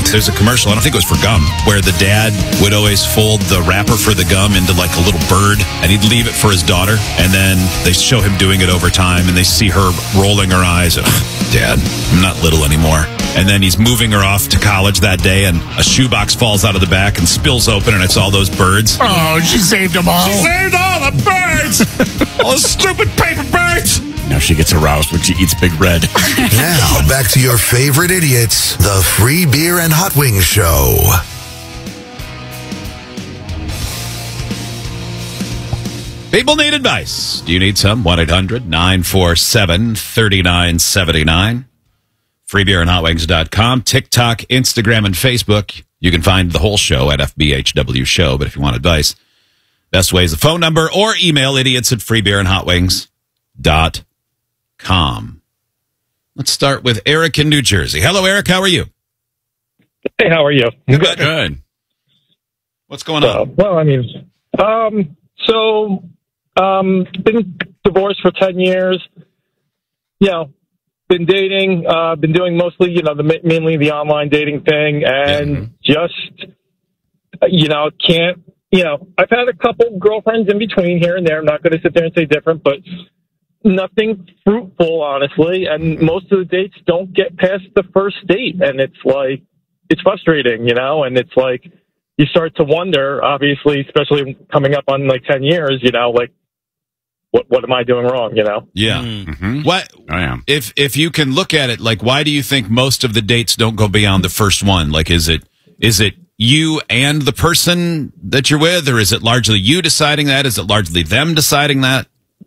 There's a commercial, I don't think it was for gum, where the dad would always fold the wrapper for the gum into like a little bird, and he'd leave it for his daughter, and then they show him doing it over time, and they see her rolling her eyes, and, Dad, I'm not little anymore. And then he's moving her off to college that day, and a shoebox falls out of the back and spills open, and it's all those birds. Oh, she saved them all. She saved all the birds! All the stupid paper birds! Now she gets aroused when she eats Big Red. Now, back to your favorite idiots, the Free Beer and Hot Wings Show. People need advice. Do you need some? 1-800-947-3979. FreeBeerandHotWings.com. TikTok, Instagram, and Facebook. You can find the whole show at FBHW Show, but if you want advice, best way is the phone number or email idiots@freebeerandhotwings.com. Let's start with Eric in New Jersey. Hello, Eric. How are you? Hey, how are you? Good. What's going on? Well, I mean, been divorced for 10 years. You know, been dating, been doing mostly, mainly the online dating thing, and I've had a couple girlfriends in between here and there. I'm not going to sit there and say different, but nothing fruitful, honestly. And most of the dates don't get past the first date, and it's frustrating, and it's like you start to wonder, obviously, especially coming up on like 10 years, what am I doing wrong, Yeah. Mm-hmm. What? I am. If you can look at it, like, why do you think most of the dates don't go beyond the first one? Like, is it you and the person that you're with, or is it largely you deciding that? Is it largely them deciding that?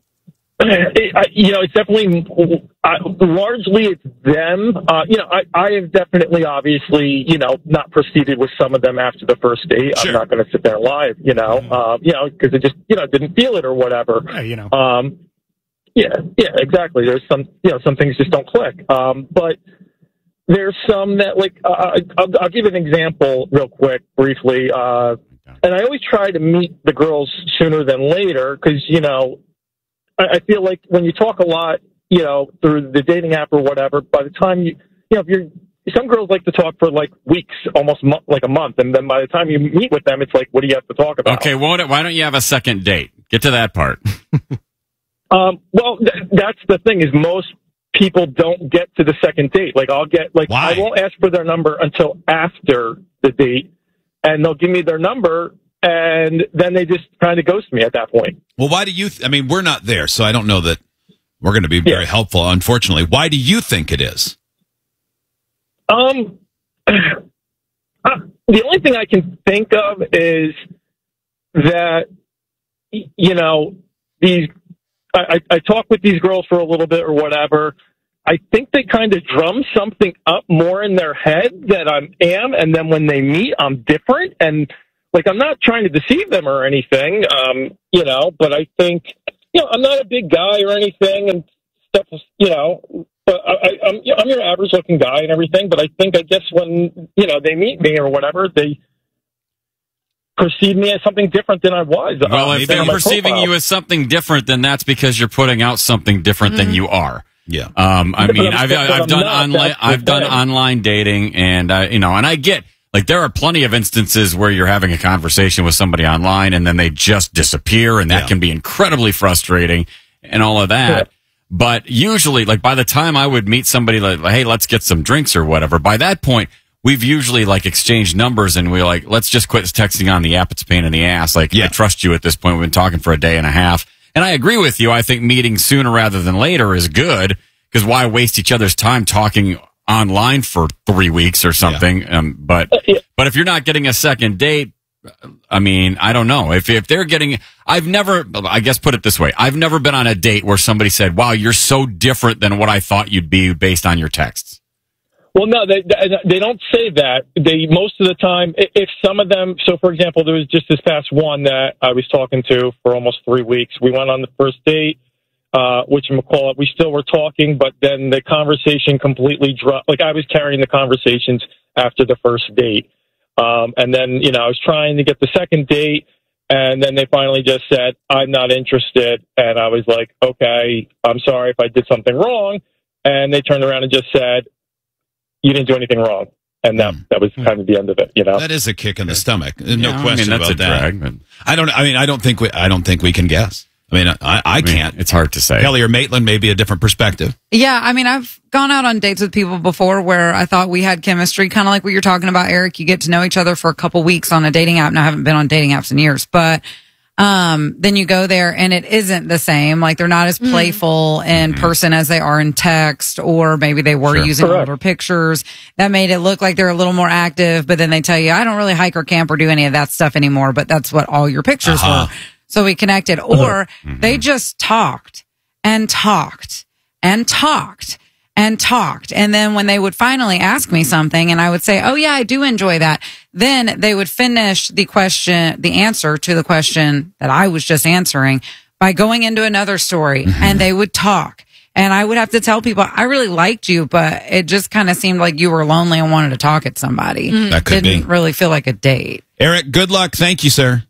It's definitely largely it's them. I have definitely, obviously, not proceeded with some of them after the first date. Sure. I'm not going to sit there and lie, because it just, didn't feel it or whatever. Yeah, exactly. There's some things just don't click. But there's some that, like, I'll give an example real quick, briefly. And I always try to meet the girls sooner than later because, I feel like when you talk a lot, through the dating app or whatever, by the time some girls like to talk for like weeks, almost like a month, and then by the time you meet with them, it's like, what do you have to talk about? Okay, why don't you have a second date? Get to that part. Well, that's the thing is most people don't get to the second date. Like I won't ask for their number until after the date, and they'll give me their number. And then they just kind of ghost me at that point. Well, why do you... we're not there, so I don't know that we're going to be very helpful, unfortunately. Why do you think it is? The only thing I can think of is that, I talk with these girls for a little bit or whatever. I think they kind of drum something up more in their head that I am, and then when they meet, I'm different, and... Like, I'm not trying to deceive them or anything, but I think, I'm not a big guy or anything and stuff, but I'm your average looking guy and everything, but I guess when, they meet me or whatever, they perceive me as something different than I was. Well, if they're perceiving you as something different, then that's because you're putting out something different than you are. Yeah. I've done online dating and I get, like, there are plenty of instances where you're having a conversation with somebody online and then they just disappear, and that can be incredibly frustrating and all of that. Yeah. But usually, like, by the time I would meet somebody like, hey, let's get some drinks or whatever, by that point, we've usually, like, exchanged numbers and we're like, let's just quit texting on the app. It's a pain in the ass. Like, I trust you at this point. We've been talking for a day and a half. And I agree with you. I think meeting sooner rather than later is good because why waste each other's time talking online for 3 weeks or something. But if you're not getting a second date, I don't know if they're getting, put it this way. I've never been on a date where somebody said, wow, you're so different than what I thought you'd be based on your texts. Well, no, they don't say that. They, most of the time, if some of them, so for example, there was just this past one that I was talking to for almost 3 weeks. We went on the first date. Whatchamacallit, we still were talking, but then the conversation completely dropped. Like, I was carrying the conversations after the first date. And then, I was trying to get the second date, and then they finally just said, I'm not interested. And I was like, okay, I'm sorry if I did something wrong. And they turned around and just said, you didn't do anything wrong. And that was kind of the end of it, you know. That is a kick in the stomach. No question I mean, that's about a that. drag, but I don't think we can guess. I mean, I can't. It's hard to say. Kelly or Maitland may be a different perspective. Yeah, I mean, I've gone out on dates with people before where I thought we had chemistry, kind of like what you're talking about, Eric. You get to know each other for a couple weeks on a dating app. Now, I haven't been on dating apps in years, but then you go there and it isn't the same. Like, they're not as playful in person as they are in text, or maybe they were using older pictures. That made it look like they're a little more active, but then they tell you, I don't really hike or camp or do any of that stuff anymore, but that's what all your pictures were. So we connected. Or they just talked and talked and talked and talked. And then when they would finally ask me something and I would say, oh yeah, I do enjoy that, then they would finish the answer to the question that I was just answering by going into another story, and they would talk. And I would have to tell people, I really liked you, but it just kind of seemed like you were lonely and wanted to talk at somebody. That could Didn't really feel like a date. Eric, good luck. Thank you, sir.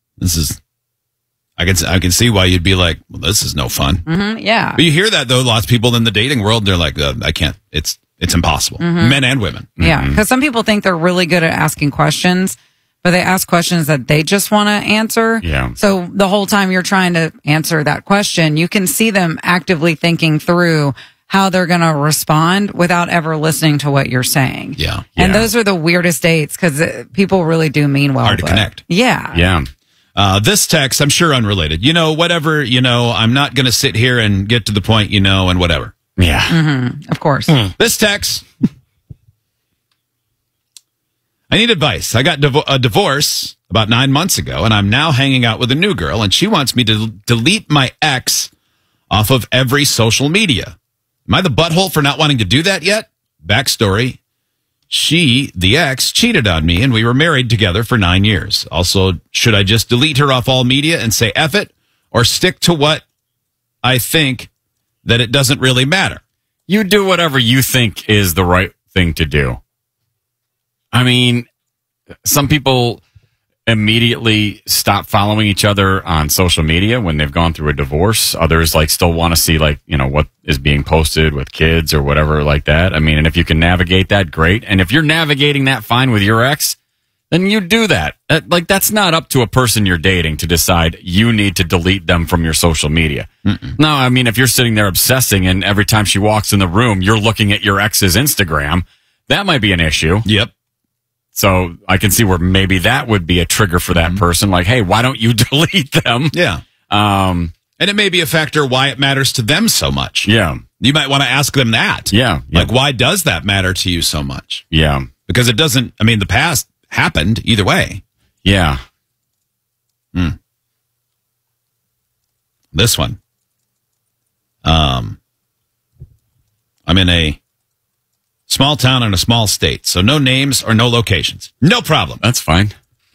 I can see why you'd be like, well, this is no fun. Yeah. But you hear that, though. Lots of people in the dating world, they're like, I can't. It's impossible. Men and women. Yeah. Because some people think they're really good at asking questions, but they ask questions that they just want to answer. Yeah. So the whole time you're trying to answer that question, you can see them actively thinking through how they're going to respond without ever listening to what you're saying. Yeah. And those are the weirdest dates because people really do mean well. Hard to connect. Yeah. Yeah. This text, I'm sure unrelated. Whatever, I'm not going to sit here and get to the point, and whatever. Yeah. Of course. This text, I need advice. I got a divorce about 9 months ago, and I'm now hanging out with a new girl, and she wants me to delete my ex off of every social media. Am I the butthole for not wanting to do that yet? Backstory. She, the ex, cheated on me, and we were married together for 9 years. Also, should I just delete her off all media and say F it, or stick to what I think that it doesn't really matter? You do whatever you think is the right thing to do. I mean, some people immediately stop following each other on social media when they've gone through a divorce. Others still want to see what is being posted with kids or whatever like that. I mean, and if you can navigate that, great. And if you're navigating that fine with your ex, then you do that. That's not up to a person you're dating to decide you need to delete them from your social media. No, I mean, if you're sitting there obsessing and every time she walks in the room, you're looking at your ex's Instagram, that might be an issue. Yep. So I can see where maybe that would be a trigger for that person. Like, hey, why don't you delete them? Yeah. And it may be a factor why it matters to them so much. Yeah. You might want to ask them that. Yeah. Like, why does that matter to you so much? Yeah. Because it doesn't, the past happened either way. Yeah. This one. I'm in a small town in a small state, so no names or no locations. No problem. That's fine.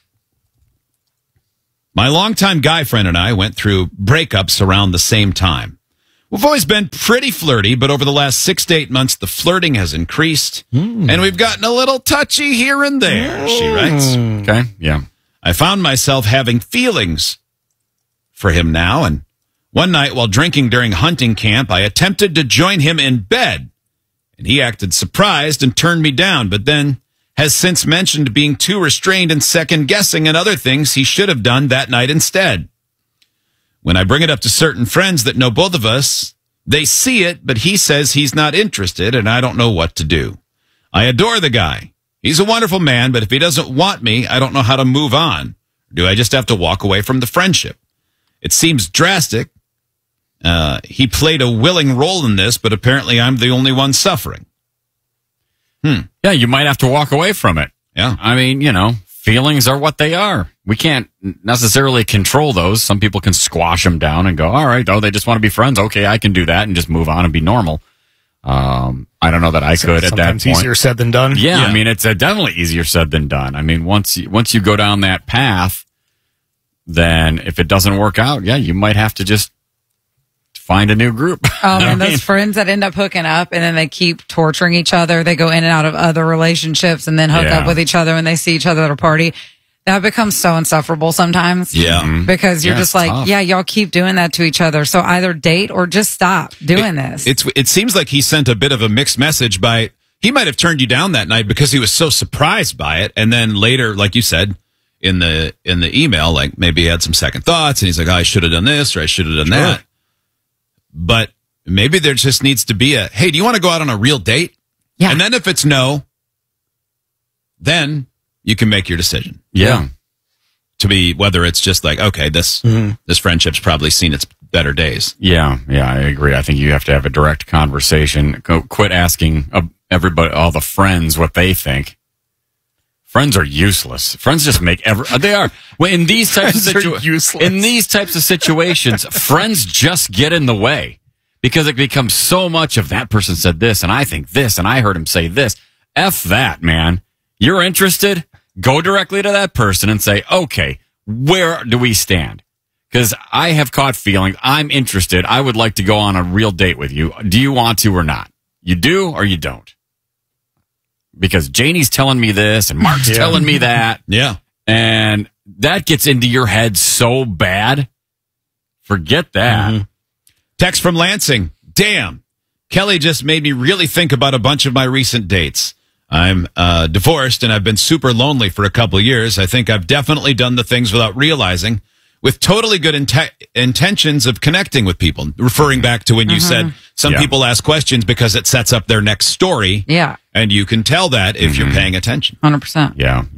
My longtime guy friend and I went through breakups around the same time. We've always been pretty flirty, but over the last 6 to 8 months, the flirting has increased, and we've gotten a little touchy here and there, she writes. Okay, yeah. I found myself having feelings for him now, and one night while drinking during hunting camp, I attempted to join him in bed, and he acted surprised and turned me down, but then has since mentioned being too restrained and second-guessing and other things he should have done that night instead. When I bring it up to certain friends that know both of us, they see it, but he says he's not interested, and I don't know what to do. I adore the guy. He's a wonderful man, but if he doesn't want me, I don't know how to move on. Do I just have to walk away from the friendship? It seems drastic. He played a willing role in this, but apparently I'm the only one suffering. Yeah, you might have to walk away from it. Yeah. I mean, feelings are what they are. We can't necessarily control those. Some people can squash them down and go, all right, they just want to be friends. Okay, I can do that and just move on and be normal. I don't know that I could at that point. Sometimes easier said than done. Yeah, I mean, it's definitely easier said than done. I mean, once you go down that path, then if it doesn't work out, yeah, you might have to just find a new group. And those friends that end up hooking up and then they keep torturing each other. They go in and out of other relationships and then hook up with each other when they see each other at a party. That becomes so insufferable sometimes. Yeah. Because you're just like, tough. yeah, y'all keep doing that to each other. So either date or just stop doing this. It seems like he sent a bit of a mixed message by he might have turned you down that night because he was so surprised by it. And then later, like you said in the email, like maybe he had some second thoughts and he's like, oh, I should have done this or I should have done that. But maybe there just needs to be hey, do you want to go out on a real date? Yeah. And then if it's no, then you can make your decision. Yeah. To be whether it's just like, okay, this friendship's probably seen its better days. Yeah, I agree. I think you have to have a direct conversation. Quit asking everybody, all the friends, what they think. Friends are useless. Friends just make they are. Well, in these types of situations, friends just get in the way because it becomes so much of that person said this and I think this and I heard him say this. F that, man. You're interested? Go directly to that person and say, okay, where do we stand? Because I have caught feelings. I'm interested. I would like to go on a real date with you. Do you want to or not? You do or you don't? Because Janie's telling me this and Mark's telling me that. Yeah. And that gets into your head so bad. Forget that. Mm-hmm. Text from Lansing. Damn. Kelly just made me really think about a bunch of my recent dates. I'm divorced and I've been super lonely for a couple of years. I think I've definitely done the things without realizing, with totally good intentions of connecting with people. Referring back to when you said some people ask questions because it sets up their next story. Yeah. And you can tell that if you're paying attention. 100%.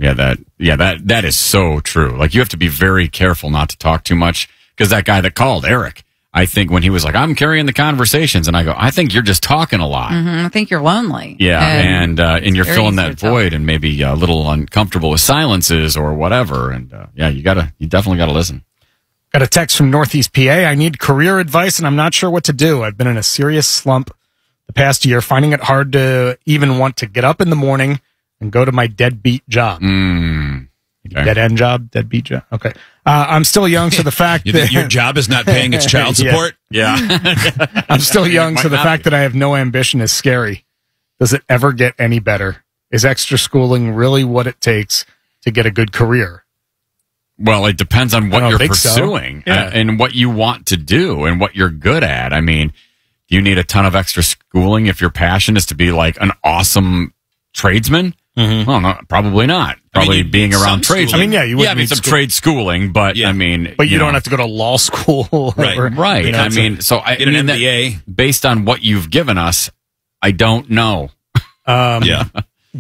That is so true. Like, you have to be very careful not to talk too much, because that guy that called, Eric, I think when he was like, I'm carrying the conversations, and I go, I think you're just talking a lot. I think you're lonely. Yeah, and you're filling that void and maybe a little uncomfortable with silences or whatever. And you definitely got to listen. Got a text from Northeast PA. I need career advice and I'm not sure what to do. I've been in a serious slump the past year, finding it hard to even want to get up in the morning and go to my deadbeat job. Okay. Dead end job, deadbeat job. Okay. I'm still young, so the fact that your job is not paying its child support. Yeah. I'm still young, so the fact that I have no ambition is scary. Does it ever get any better? Is extra schooling really what it takes to get a good career? Well, it depends on what you're pursuing and what you want to do and what you're good at. I mean, do you need a ton of extra schooling if your passion is to be like an awesome tradesman? Well, no, probably not. Probably being around trades. I mean, you would need some trade schooling, but I mean, but you don't have to go to law school, right? You know, I mean, so I get an MBA based on what you've given us. I don't know. I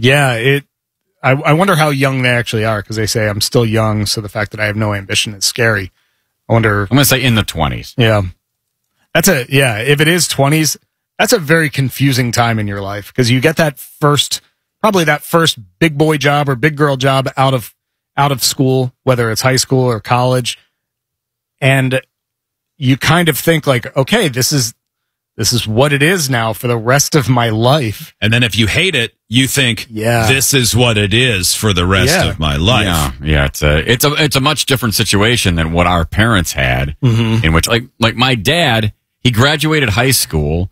wonder how young they actually are, because they say I'm still young, so the fact that I have no ambition is scary. I wonder. I'm going to say in the 20s. Yeah, if it is 20s, that's a very confusing time in your life, because you get that first big boy job or big girl job out of school, whether it's high school or college, and you kind of think like, okay, this is what it is now for the rest of my life. And then if you hate it, you think, this is what it is for the rest of my life. Yeah. It's a much different situation than what our parents had, in which like my dad, he graduated high school